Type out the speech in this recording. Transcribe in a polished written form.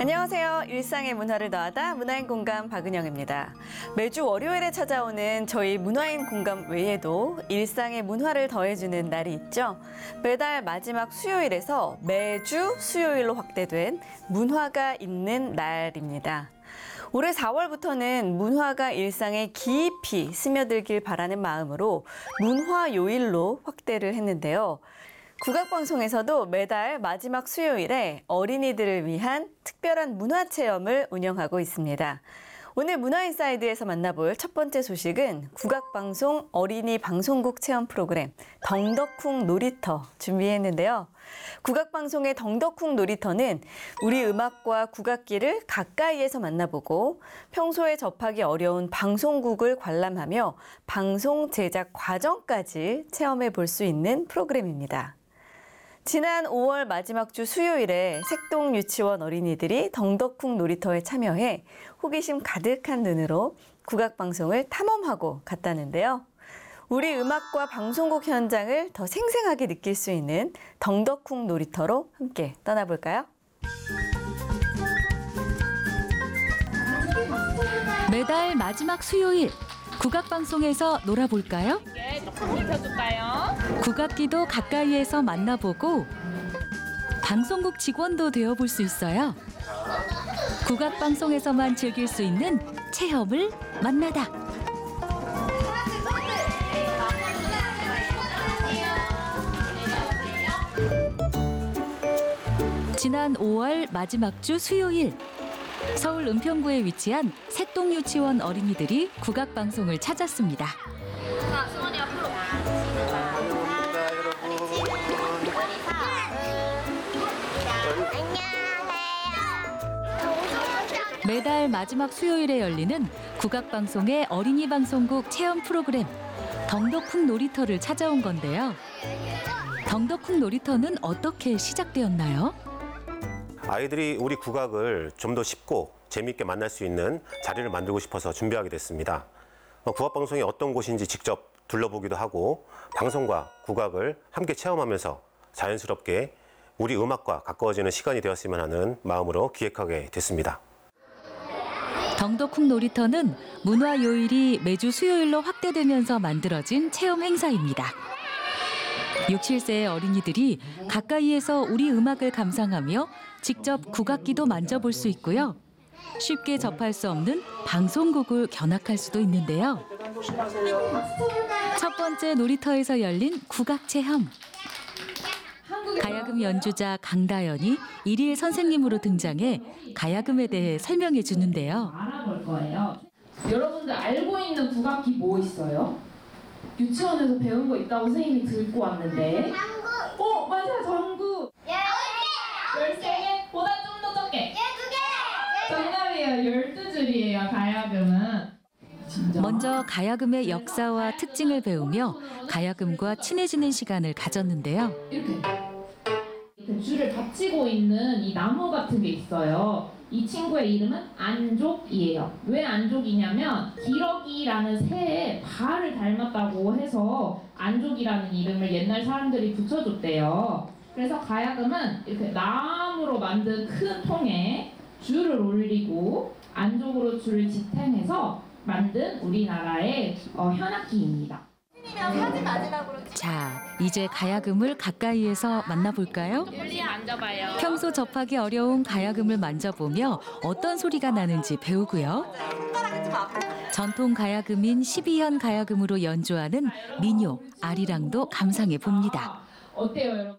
안녕하세요. 일상의 문화를 더하다 문화인 공감 박은영입니다. 매주 월요일에 찾아오는 저희 문화인 공감 외에도 일상의 문화를 더해주는 날이 있죠. 매달 마지막 수요일에서 매주 수요일로 확대된 문화가 있는 날입니다. 올해 4월부터는 문화가 일상에 깊이 스며들길 바라는 마음으로 문화요일로 확대를 했는데요. 국악방송에서도 매달 마지막 수요일에 어린이들을 위한 특별한 문화체험을 운영하고 있습니다. 오늘 문화인사이드에서 만나볼 첫 번째 소식은 국악방송 어린이 방송국 체험 프로그램 덩덕쿵 놀이터 준비했는데요. 국악방송의 덩덕쿵 놀이터는 우리 음악과 국악기를 가까이에서 만나보고 평소에 접하기 어려운 방송국을 관람하며 방송 제작 과정까지 체험해 볼 수 있는 프로그램입니다. 지난 5월 마지막 주 수요일에 색동 유치원 어린이들이 덩덕쿵 놀이터에 참여해 호기심 가득한 눈으로 국악방송을 탐험하고 갔다는데요. 우리 음악과 방송국 현장을 더 생생하게 느낄 수 있는 덩덕쿵 놀이터로 함께 떠나볼까요? 매달 마지막 수요일 국악방송에서 놀아볼까요? 네, 조금 입혀줄까요? 국악기도 가까이에서 만나보고 방송국 직원도 되어볼 수 있어요. 국악방송에서만 즐길 수 있는 체험을 만나다. 지난 5월 마지막 주 수요일 서울 은평구에 위치한 색동유치원 어린이들이 국악방송을 찾았습니다. 자, 수원이 앞으로. 매달 마지막 수요일에 열리는 국악방송의 어린이 방송국 체험 프로그램 덩덕쿵 놀이터를 찾아온 건데요. 덩덕쿵 놀이터는 어떻게 시작되었나요? 아이들이 우리 국악을 좀 더 쉽고 재미있게 만날 수 있는 자리를 만들고 싶어서 준비하게 됐습니다. 국악방송이 어떤 곳인지 직접 둘러보기도 하고 방송과 국악을 함께 체험하면서 자연스럽게 우리 음악과 가까워지는 시간이 되었으면 하는 마음으로 기획하게 됐습니다. 덩덕쿵 놀이터는 문화요일이 매주 수요일로 확대되면서 만들어진 체험 행사입니다. 6, 7세의 어린이들이 가까이에서 우리 음악을 감상하며 직접 국악기도 만져볼 수 있고요. 쉽게 접할 수 없는 방송국을 견학할 수도 있는데요. 첫 번째 놀이터에서 열린 국악 체험. 가야금 연주자 강다연이 일일 선생님으로 등장해 가야금에 대해 설명해 주는데요. 알아볼 거예요. 여러분들 알고 있는 국악기 뭐 있어요? 유치원에서 배운 거 있다고 선생님이 들고 왔는데. 장구. 맞아, 장구. 13개? 보다 좀 더 적게. 2개. 정답이에요. 12줄이에요, 가야금은. 먼저 가야금의 역사와 특징을 배우며 가야금과 친해지는 시간을 가졌는데요. 이렇게 줄을 받치고 있는 이 나무 같은 게 있어요. 이 친구의 이름은 안족이에요. 왜 안족이냐면 기러기라는 새의 발을 닮았다고 해서 안족이라는 이름을 옛날 사람들이 붙여줬대요. 그래서 가야금은 이렇게 나무로 만든 큰 통에 줄을 올리고 안족으로 줄을 지탱해서 만든 우리나라의 현악기입니다. 자, 이제 가야금을 가까이에서 만나볼까요? 율리 앉아봐요. 평소 접하기 어려운 가야금을 만져보며 어떤 소리가 나는지 배우고요. 전통 가야금인 12현 가야금으로 연주하는 민요, 아리랑도 감상해 봅니다. 어때요, 여러분?